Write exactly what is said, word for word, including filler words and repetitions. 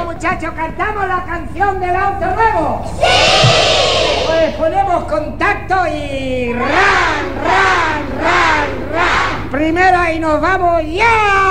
muchachos, cantamos la canción del auto nuevo. ¡Sí! Pues ponemos contacto y ran, ran, ran, ran. Primero ahí nos vamos ya.